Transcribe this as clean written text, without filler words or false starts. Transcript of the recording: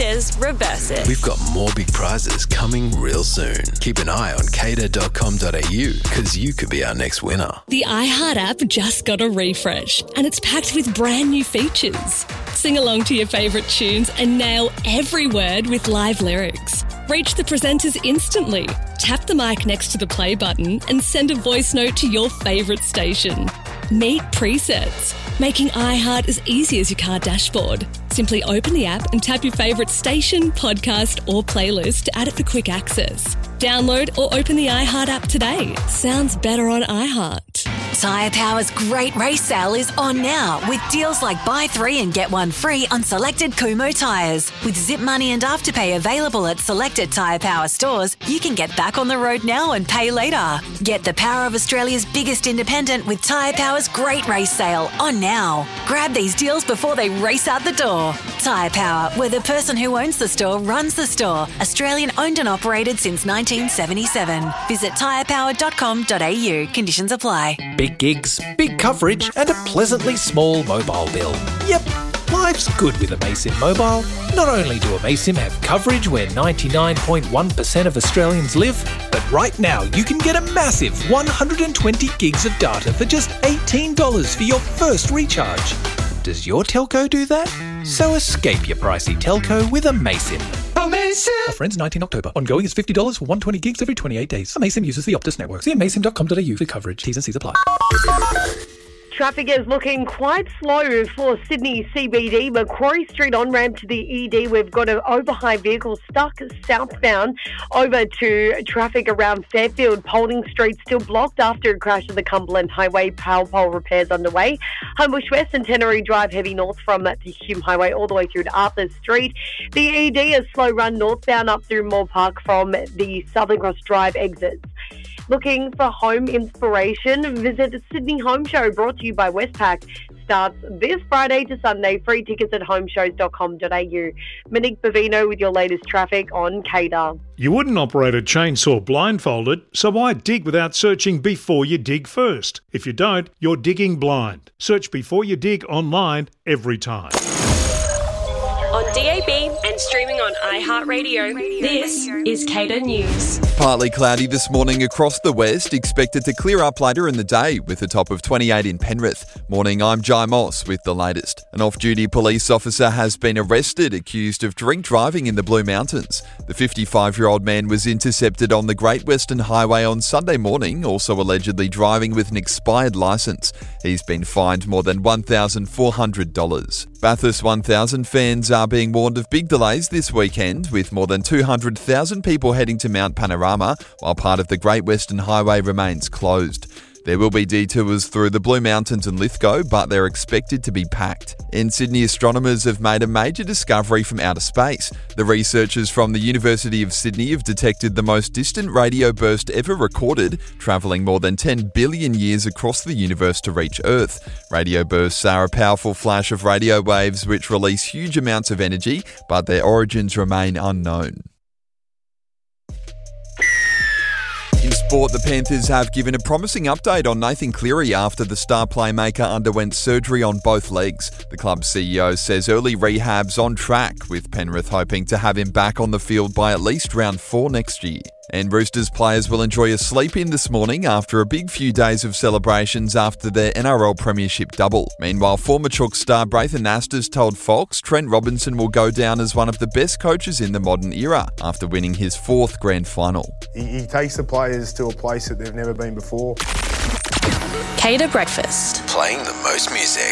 Cater's Reverse It. We've got more big prizes coming real soon. Keep an eye on cater.com.au because you could be our next winner. The iHeart app just got a refresh and it's packed with brand new features. Sing along to your favourite tunes and nail every word with live lyrics. Reach the presenters instantly. Tap the mic next to the play button and send a voice note to your favourite station. Meet presets, making iHeart as easy as your car dashboard. Simply open the app and tap your favourite station, podcast or playlist to add it for quick access. Download or open the iHeart app today. Sounds better on iHeart. Tyre Power's great race sale is on now with deals like buy 3 and get 1 free on selected Kumho tyres. With Zip Money and Afterpay available at selected Tyre Power stores, you can get back on the road now and pay later. Get the power of Australia's biggest independent with Tyre Power's great race sale on now. Grab these deals before they race out the door. Tyre Power, where the person who owns the store runs the store. Australian owned and operated since 1977. Visit tyrepower.com.au. Conditions apply. Big gigs, big coverage and a pleasantly small mobile bill. Yep, life's good with Amaysim Mobile. Not only do Amaysim have coverage where 99.1% of Australians live, but right now you can get a massive 120 gigs of data for just $18 for your first recharge. Does your telco do that? So escape your pricey telco with Amaysim. Offer ends 19 October. Ongoing is $50 for 120 gigs every 28 days. Amaysim uses the Optus network. See amaysim.com.au for coverage. T's and C's apply. Traffic is looking quite slow for Sydney CBD. Macquarie Street on-ramp to the ED. We've got an overhigh vehicle stuck southbound over to traffic around Fairfield. Paulding Street still blocked after a crash of the Cumberland Highway. Power pole repairs underway. Homebush West and Centenary Drive heavy north from the Hume Highway all the way through to Arthur Street. The ED is slow run northbound up through Moore Park from the Southern Cross Drive exits. Looking for home inspiration? Visit the Sydney Home Show, brought to you by Westpac. Starts this Friday to Sunday. Free tickets at homeshows.com.au. Monique Bavino with your latest traffic on Cater. You wouldn't operate a chainsaw blindfolded, so why dig without searching before you dig first? If you don't, you're digging blind. Search Before You Dig online every time. On DAB and streaming on iHeartRadio, this is Cater News. Partly cloudy this morning across the west, expected to clear up later in the day with a top of 28 in Penrith. Morning, I'm Jai Moss with the latest. An off-duty police officer has been arrested accused of drink driving in the Blue Mountains. The 55-year-old man was intercepted on the Great Western Highway on Sunday morning, also allegedly driving with an expired licence. He's been fined more than $1,400. Bathurst 1000 fans are being warned of big delays this weekend, with more than 200,000 people heading to Mount Panorama, while part of the Great Western Highway remains closed. There will be detours through the Blue Mountains and Lithgow, but they're expected to be packed. In Sydney, astronomers have made a major discovery from outer space. The researchers from the University of Sydney have detected the most distant radio burst ever recorded, travelling more than 10 billion years across the universe to reach Earth. Radio bursts are a powerful flash of radio waves which release huge amounts of energy, but their origins remain unknown. In sport, the Panthers have given a promising update on Nathan Cleary after the star playmaker underwent surgery on both legs. The club's CEO says early rehab's on track, with Penrith hoping to have him back on the field by at least round 4 next year. And Roosters players will enjoy a sleep-in this morning after a big few days of celebrations after their NRL Premiership double. Meanwhile, former Chook star Braithen Astor's told Fox Trent Robinson will go down as one of the best coaches in the modern era after winning his 4th grand final. He takes the players to a place that they've never been before. Cater Breakfast. Playing the most music.